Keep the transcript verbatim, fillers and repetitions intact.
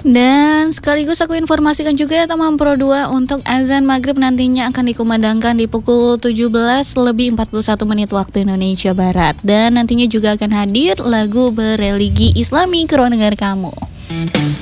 Dan sekaligus aku informasikan juga ya teman Pro dua, untuk azan maghrib nantinya akan dikumandangkan di pukul tujuh belas lebih empat puluh satu menit waktu Indonesia Barat. Dan nantinya juga akan hadir lagu berreligi Islami ke ruang dengar kamu.